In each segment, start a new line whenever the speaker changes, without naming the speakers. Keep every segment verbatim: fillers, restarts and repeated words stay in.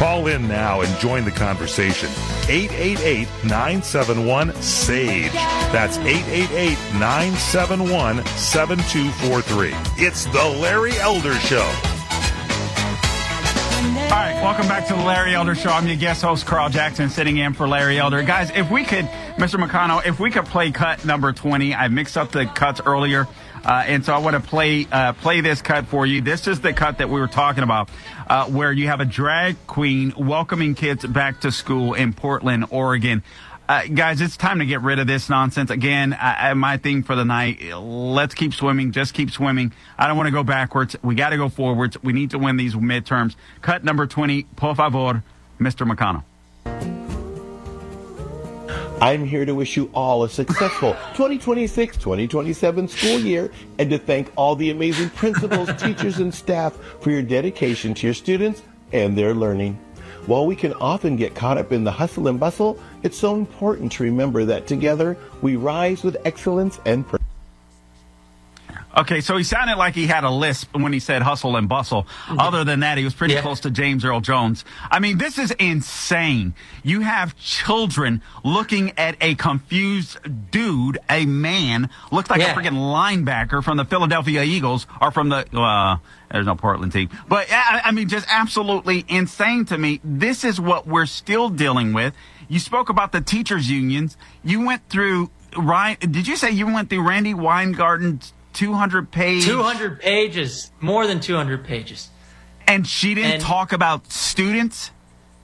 Call in now and join the conversation. eight eight eight, nine seven one, SAGE. That's eight eight eight, nine seven one, seven two four three. It's the Larry Elder Show.
All right, welcome back to the Larry Elder Show. I'm your guest host, Carl Jackson, sitting in for Larry Elder. Guys, if we could, Mister McConnell, if we could play cut number twenty. I mixed up the cuts earlier, uh, and so I want to play uh, play this cut for you. This is the cut that we were talking about, uh, where you have a drag queen welcoming kids back to school in Portland, Oregon. Uh, guys, it's time to get rid of this nonsense. Again, I, I, my thing for the night, let's keep swimming. Just keep swimming. I don't want to go backwards. We got to go forwards. We need to win these midterms. Cut number twenty, por favor, Mister McConnell.
I'm here to wish you all a successful twenty twenty-six twenty twenty-seven school year and to thank all the amazing principals, teachers, and staff for your dedication to your students and their learning. While we can often get caught up in the hustle and bustle, it's so important to remember that together we rise with excellence and purpose.
Okay, so he sounded like he had a lisp when he said hustle and bustle. Other than that, he was pretty yeah. close to James Earl Jones. I mean, this is insane. You have children looking at a confused dude, a man, looks like yeah. a freaking linebacker from the Philadelphia Eagles or from the, uh, there's no Portland team. But, I, I mean, just absolutely insane to me. This is what we're still dealing with. You spoke about the teachers' unions. You went through, Ryan, did you say you went through Randy Weingarten's two hundred page
two hundred pages, more than two hundred pages,
and she didn't
and,
talk about students?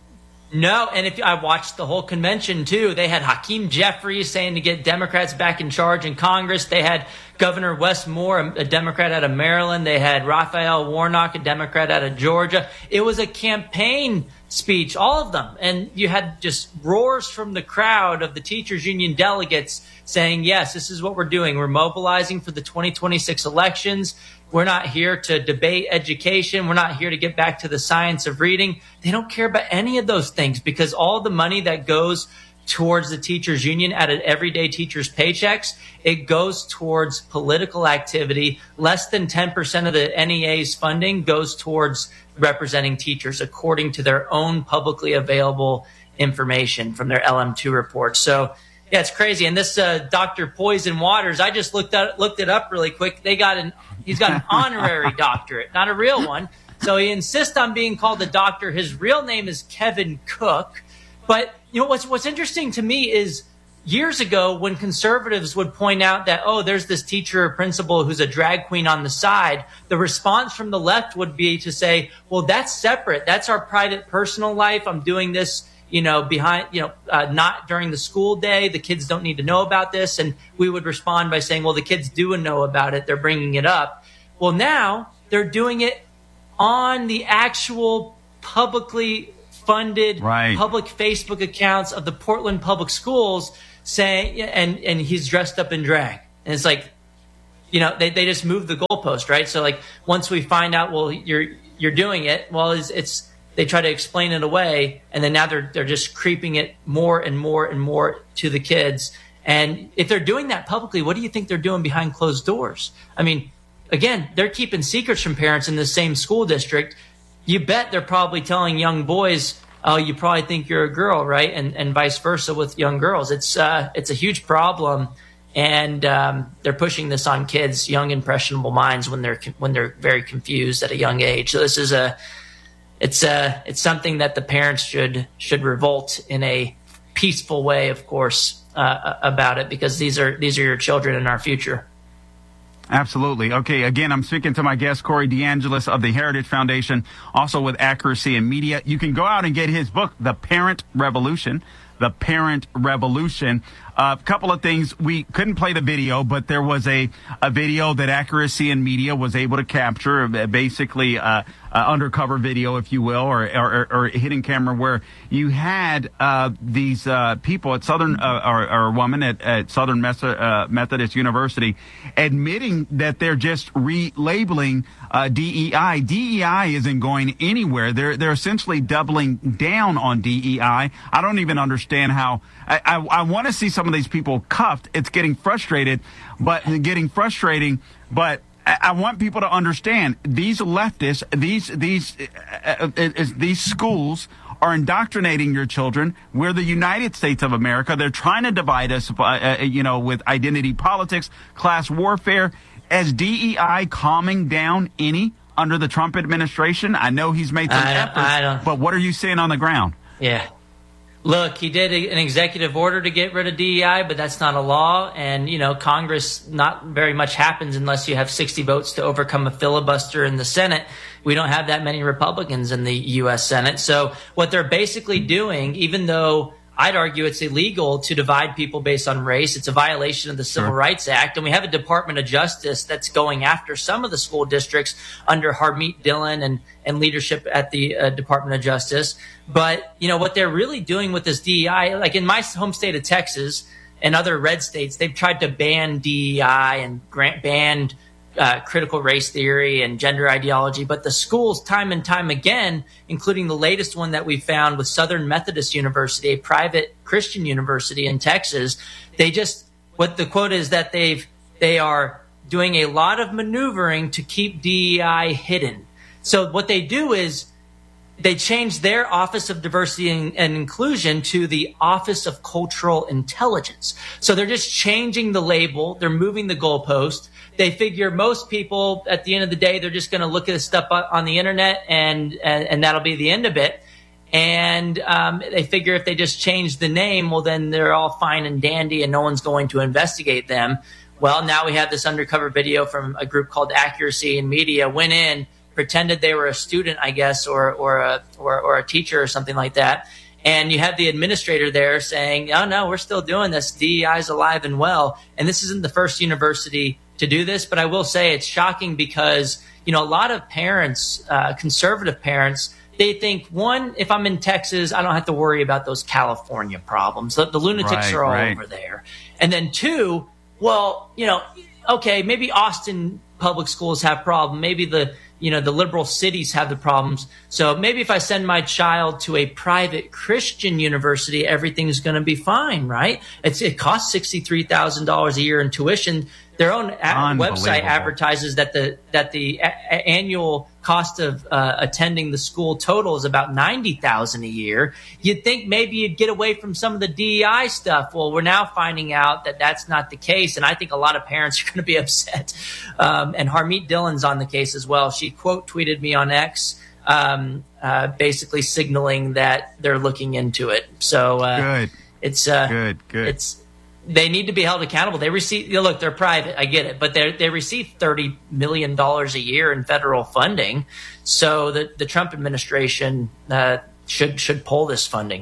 No, and if I watched the whole convention too, they had Hakeem Jeffries saying to get Democrats back in charge in Congress. They had Governor Wes Moore, a Democrat out of Maryland. They had Raphael Warnock, a Democrat out of Georgia. It was a campaign speech, all of them. And you had just roars from the crowd of the teachers union delegates saying, yes, this is what we're doing. We're mobilizing for the twenty twenty-six elections. We're not here to debate education. We're not here to get back to the science of reading. They don't care about any of those things because all the money that goes towards the teachers union out of everyday teachers' paychecks, it goes towards political activity. Less than ten percent of the N E A's funding goes towards representing teachers according to their own publicly available information from their L M two report. So, yeah, it's crazy. And this uh, Doctor Poison Waters, I just looked at, looked it up really quick. They got an he's got an honorary doctorate, not a real one. So he insists on being called a doctor. His real name is Kevin Cook. But you know what's what's interesting to me is years ago when conservatives would point out that, oh, there's this teacher or principal who's a drag queen on the side, the response from the left would be to say, well, that's separate. That's our private personal life. I'm doing this, you know, behind, you know, uh, not during the school day. The kids don't need to know about this. And we would respond by saying, well, the kids do know about it. They're bringing it up. Well, now they're doing it on the actual publicly funded
right.
public Facebook accounts of the Portland Public Schools saying, and, and he's dressed up in drag. And it's like, you know, they, they just moved the goalpost, right? So like once we find out, well, you're, you're doing it, well, it's, it's, they try to explain it away. And then now they're, they're just creeping it more and more and more to the kids. And if they're doing that publicly, what do you think they're doing behind closed doors? I mean, again, they're keeping secrets from parents in the same school district. You bet they're probably telling young boys, oh, you probably think you're a girl, right? And and vice versa with young girls. It's uh, it's a huge problem, and um, they're pushing this on kids, young impressionable minds when they're when they're very confused at a young age. So this is a it's a it's something that the parents should should revolt in a peaceful way, of course, uh, about it, because these are these are your children and our future.
Absolutely. Okay, again, I'm speaking to my guest, Corey DeAngelis of the Heritage Foundation, also with Accuracy in Media. You can go out and get his book, The Parent Revolution. The Parent Revolution. A uh, couple of things. We couldn't play the video, but there was a, a video that Accuracy in Media was able to capture, basically uh, uh, undercover video, if you will, or, or, or hidden camera, where you had uh, these uh, people at Southern, uh, or, or a woman at, at Southern Methodist University admitting that they're just relabeling uh, D E I. D E I isn't going anywhere. They're they're essentially doubling down on D E I. I don't even understand how. I, I, I want to see some of these people cuffed. It's getting frustrated, but getting frustrating. But I, I want people to understand these leftists, these these uh, uh, uh, these schools are indoctrinating your children. We're the United States of America. They're trying to divide us, uh, you know, with identity politics, class warfare. Is D E I calming down any under the Trump administration? I know he's made some
I don't,
efforts,
I don't,
but what are you seeing on the ground?
Yeah. Look, he did a, an executive order to get rid of D E I, but that's not a law. And, you know, Congress, not very much happens unless you have sixty votes to overcome a filibuster in the Senate. We don't have that many Republicans in the U S Senate. So what they're basically doing, even though I'd argue it's illegal to divide people based on race, it's a violation of the Civil
Sure.
Rights Act. And we have a Department of Justice that's going after some of the school districts under Harmeet Dillon and, and leadership at the uh, Department of Justice. But, you know, what they're really doing with this D E I, like in my home state of Texas and other red states, they've tried to ban D E I and grant banned Uh, critical race theory and gender ideology, but the schools time and time again, including the latest one that we found with Southern Methodist University, a private Christian university in Texas, they just, what the quote is that they've, they are doing a lot of maneuvering to keep D E I hidden. So what they do is they changed their Office of Diversity and, and Inclusion to the Office of Cultural Intelligence. So they're just changing the label. They're moving the goalpost. They figure most people, at the end of the day, they're just going to look at this stuff on the internet, and and, and that'll be the end of it. And um, they figure if they just change the name, well, then they're all fine and dandy, and no one's going to investigate them. Well, now we have this undercover video from a group called Accuracy in Media. Went in, pretended they were a student, I guess, or or a or, or a teacher or something like that. And you have the administrator there saying, "Oh no, we're still doing this. D E I is alive and well." And this isn't the first university to do this, but I will say it's shocking because, you know, a lot of parents, uh, conservative parents, they think, one, if I'm in Texas, I don't have to worry about those California problems. The, the lunatics
Right,
are all
right.
over there. And then two, well, you know, okay, maybe Austin public schools have problems. Maybe the, you know, the liberal cities have the problems. So maybe if I send my child to a private Christian university, everything's going to be fine, right? It's, it costs sixty-three thousand dollars a year in tuition. Their own a- website advertises that the that the a- annual cost of uh, attending the school total is about ninety thousand dollars a year. You'd think maybe you'd get away from some of the D E I stuff. Well, we're now finding out that that's not the case, and I think a lot of parents are going to be upset. Um, and Harmeet Dillon's on the case as well. She quote tweeted me on X, um, uh, basically signaling that they're looking into it. So uh,
Good.
It's uh,
Good, good.
It's they need to be held accountable. They receive, you know, look, they're private. I get it, but they they receive thirty million dollars a year in federal funding. So the the Trump administration uh, should should pull this funding.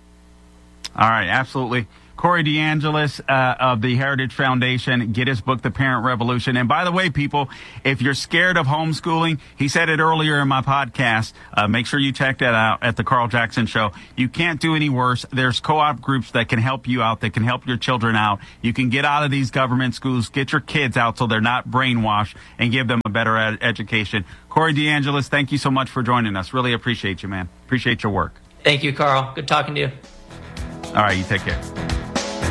All right, absolutely. Corey DeAngelis uh, of the Heritage Foundation. Get his book, The Parent Revolution. And by the way, people, if you're scared of homeschooling, he said it earlier in my podcast. Uh, make sure you check that out at the Carl Jackson Show. You can't do any worse. There's co-op groups that can help you out, that can help your children out. You can get out of these government schools, get your kids out so they're not brainwashed, and give them a better ed- education. Corey DeAngelis, thank you so much for joining us. Really appreciate you, man. Appreciate your work.
Thank you, Carl. Good talking to you.
All right, you take care.